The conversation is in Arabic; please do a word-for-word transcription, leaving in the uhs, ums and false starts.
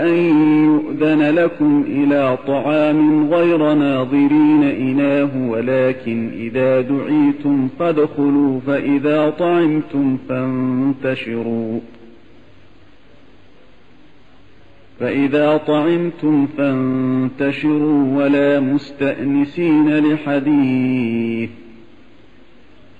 أن يؤذن لكم إلى طعام غير ناظرين إناه ولكن إذا دعيتم فادخلوا فإذا طعمتم فانتشروا فإذا طعمتم فانتشروا ولا مستأنسين لحديث